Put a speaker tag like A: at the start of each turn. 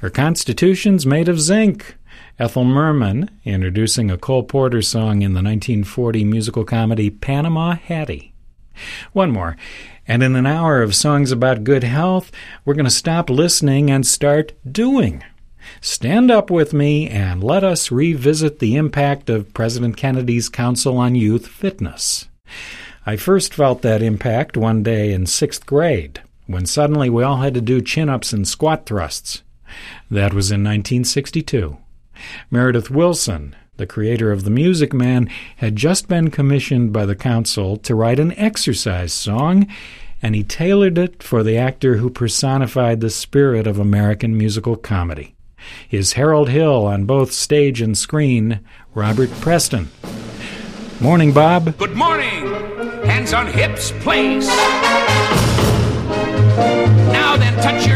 A: Our Constitution's made of zinc. Ethel Merman introducing a Cole Porter song in the 1940 musical comedy Panama Hattie. One more. And in an hour of songs about good health, we're going to stop listening and start doing. Stand up with me and let us revisit the impact of President Kennedy's Council on Youth Fitness. I first felt that impact one day in 6th grade, when suddenly we all had to do chin-ups and squat thrusts. That was in 1962. Meredith Willson, the creator of The Music Man, had just been commissioned by the council to write an exercise song, and he tailored it for the actor who personified the spirit of American musical comedy. His Harold Hill on both stage and screen, Robert Preston. Morning, Bob.
B: Good morning. Hands on hips, place. Now then, touch your